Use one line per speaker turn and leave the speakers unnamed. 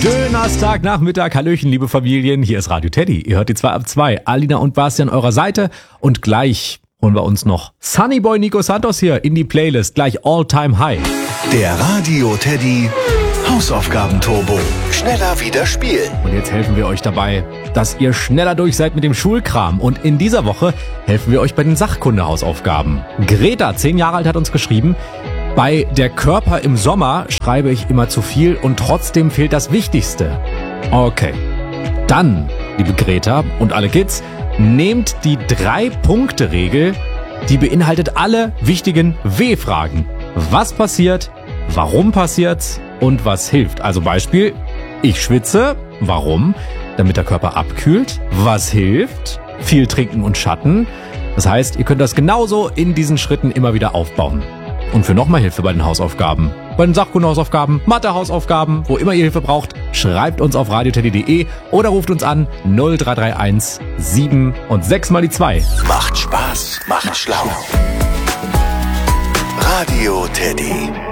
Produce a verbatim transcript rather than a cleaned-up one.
Donnerstagnachmittag, Hallöchen, liebe Familien, hier ist Radio Teddy. Ihr hört die zwei ab zwei, Alina und Basti an eurer Seite und gleich holen wir uns noch Sunnyboy Nico Santos hier in die Playlist, gleich All Time High.
Der Radio Teddy Hausaufgaben-Turbo. Schneller wieder spielen.
Und jetzt helfen wir euch dabei, dass ihr schneller durch seid mit dem Schulkram. Und in dieser Woche helfen wir euch bei den Sachkunde-Hausaufgaben. Greta, zehn Jahre alt, hat uns geschrieben: Bei Der Körper im Sommer schreibe ich immer zu viel und trotzdem fehlt das Wichtigste. Okay. Dann, liebe Greta und alle Kids, nehmt die Drei-Punkte-Regel, die beinhaltet alle wichtigen W-Fragen. Was passiert? Warum passiert's? Und was hilft? Also Beispiel: Ich schwitze. Warum? Damit der Körper abkühlt. Was hilft? Viel trinken und Schatten. Das heißt, ihr könnt das genauso in diesen Schritten immer wieder aufbauen. Und für noch mehr Hilfe bei den Hausaufgaben, bei den Sachkunde-Hausaufgaben, Mathe-Hausaufgaben, wo immer ihr Hilfe braucht, schreibt uns auf radio teddy punkt de oder ruft uns an null drei drei eins sieben und sechs mal die zwei.
Macht Spaß, macht schlau. Radio Teddy.